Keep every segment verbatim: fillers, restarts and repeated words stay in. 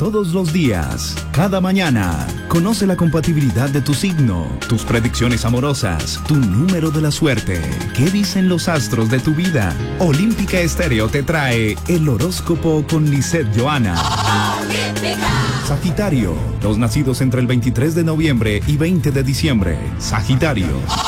todos los días, cada mañana. Conoce la compatibilidad de tu signo, tus predicciones amorosas, tu número de la suerte. ¿Qué dicen los astros de tu vida? Olímpica Estéreo te trae el horóscopo con Lisette Johanna. Sagitario, los nacidos entre el veintitrés de noviembre y veinte de diciembre. Sagitario.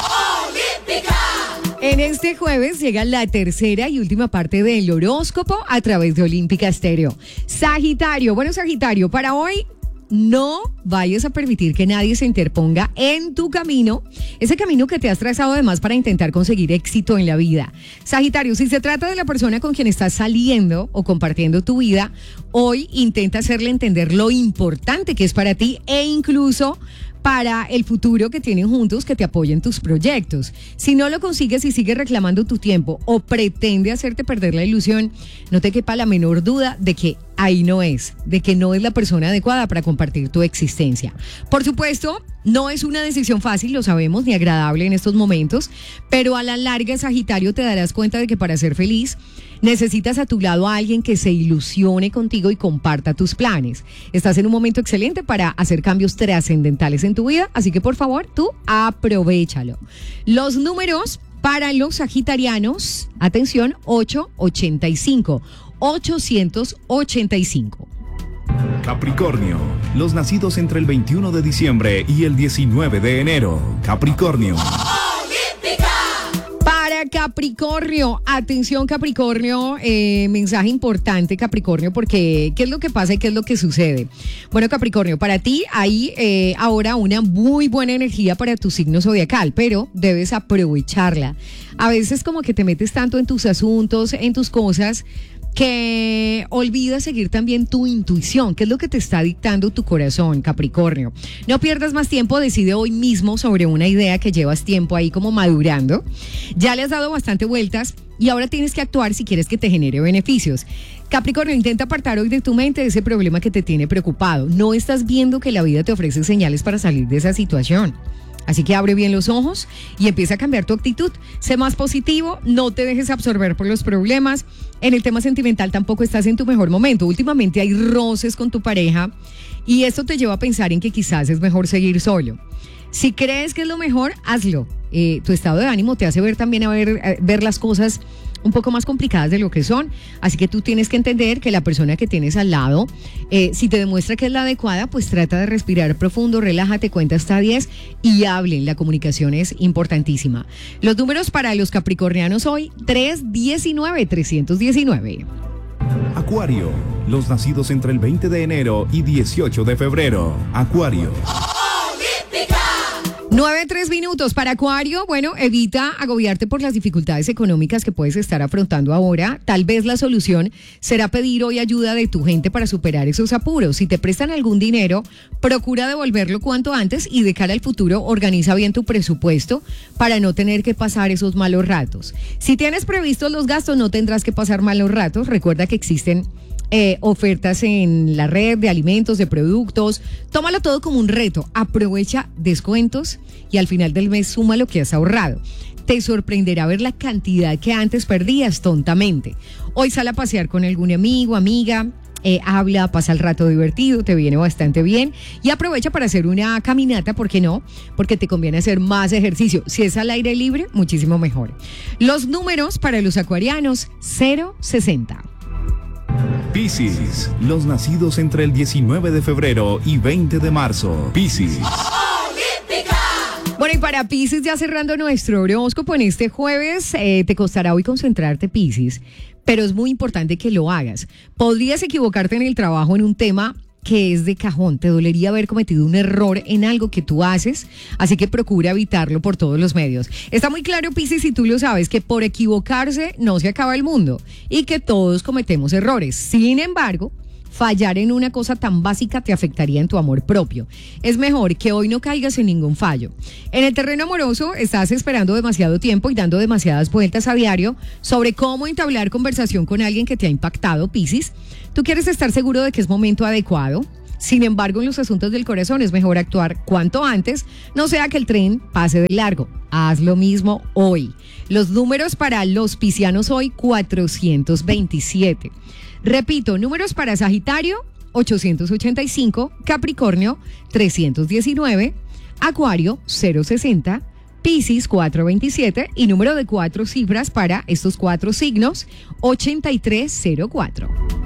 En este jueves llega la tercera y última parte del horóscopo a través de Olímpica Estéreo. Sagitario, bueno Sagitario, para hoy no vayas a permitir que nadie se interponga en tu camino, ese camino que te has trazado además para intentar conseguir éxito en la vida. Sagitario, si se trata de la persona con quien estás saliendo o compartiendo tu vida, hoy intenta hacerle entender lo importante que es para ti e incluso para el futuro que tienen juntos, que te apoyen tus proyectos. Si no lo consigues y sigues reclamando tu tiempo o pretende hacerte perder la ilusión, no te quepa la menor duda de que ahí no es, de que no es la persona adecuada para compartir tu existencia. Por supuesto, no es una decisión fácil, lo sabemos, ni agradable en estos momentos, pero a la larga, Sagitario, te darás cuenta de que para ser feliz necesitas a tu lado a alguien que se ilusione contigo y comparta tus planes. Estás en un momento excelente para hacer cambios trascendentales en tu vida, así que por favor, tú aprovéchalo. Los números para los sagitarianos, atención, ochocientos ochenta y cinco. ochocientos ochenta y cinco. Capricornio, los nacidos entre el veintiuno de diciembre y el diecinueve de enero. Capricornio. Para Capricornio, atención Capricornio, eh, mensaje importante Capricornio, porque ¿qué es lo que pasa y qué es lo que sucede? Bueno Capricornio, para ti hay eh, ahora una muy buena energía para tu signo zodiacal, pero debes aprovecharla. A veces como que te metes tanto en tus asuntos, en tus cosas, que olvidas seguir también tu intuición, que es lo que te está dictando tu corazón, Capricornio. No pierdas más tiempo, decide hoy mismo sobre una idea que llevas tiempo ahí como madurando. Ya le has dado bastante vueltas y ahora tienes que actuar si quieres que te genere beneficios. Capricornio, intenta apartar hoy de tu mente ese problema que te tiene preocupado. No estás viendo que la vida te ofrece señales para salir de esa situación. Así que abre bien los ojos y empieza a cambiar tu actitud. Sé más positivo, no te dejes absorber por los problemas. En el tema sentimental tampoco estás en tu mejor momento. Últimamente hay roces con tu pareja y esto te lleva a pensar en que quizás es mejor seguir solo. Si crees que es lo mejor, hazlo. Eh, tu estado de ánimo te hace ver también a ver, a ver las cosas un poco más complicadas de lo que son, así que tú tienes que entender que la persona que tienes al lado, eh, si te demuestra que es la adecuada, pues trata de respirar profundo, relájate, cuenta hasta diez y hablen, la comunicación es importantísima. Los números para los capricornianos hoy, tres diecinueve, trescientos diecinueve. Acuario, los nacidos entre el veinte de enero y dieciocho de febrero. Acuario. nueve, tres minutos para Acuario. Bueno, evita agobiarte por las dificultades económicas que puedes estar afrontando ahora. Tal vez la solución será pedir hoy ayuda de tu gente para superar esos apuros. Si te prestan algún dinero, procura devolverlo cuanto antes y de cara al futuro organiza bien tu presupuesto para no tener que pasar esos malos ratos. Si tienes previstos los gastos, no tendrás que pasar malos ratos. Recuerda que existen Eh, ofertas en la red de alimentos, de productos. Tómalo todo como un reto. Aprovecha descuentos y al final del mes suma lo que has ahorrado. Te sorprenderá ver la cantidad que antes perdías tontamente. Hoy sal a pasear con algún amigo, amiga. Eh, habla, pasa el rato divertido, te viene bastante bien y aprovecha para hacer una caminata, ¿por qué no? Porque te conviene hacer más ejercicio. Si es al aire libre, muchísimo mejor. Los números para los acuarianos, cero sesenta. Piscis, los nacidos entre el diecinueve de febrero y veinte de marzo. Piscis. Bueno, y para Piscis, ya cerrando nuestro horóscopo en este jueves, eh, te costará hoy concentrarte, Piscis, pero es muy importante que lo hagas. Podrías equivocarte en el trabajo en un tema que es de cajón, te dolería haber cometido un error en algo que tú haces, así que procura evitarlo por todos los medios. Está muy claro, Piscis, si tú lo sabes, que por equivocarse no se acaba el mundo y que todos cometemos errores. Sin embargo, fallar en una cosa tan básica te afectaría en tu amor propio. Es mejor que hoy no caigas en ningún fallo. En el terreno amoroso estás esperando demasiado tiempo y dando demasiadas vueltas a diario sobre cómo entablar conversación con alguien que te ha impactado, Piscis. Tú quieres estar seguro de que es momento adecuado. Sin embargo, en los asuntos del corazón es mejor actuar cuanto antes, no sea que el tren pase de largo. Haz lo mismo hoy. Los números para los piscianos hoy, cuatrocientos veintisiete. Repito, números para Sagitario, ochocientos ochenta y cinco, Capricornio trescientos diecinueve, Acuario cero sesenta, Piscis cuatrocientos veintisiete y número de cuatro cifras para estos cuatro signos ochenta y tres cero cuatro.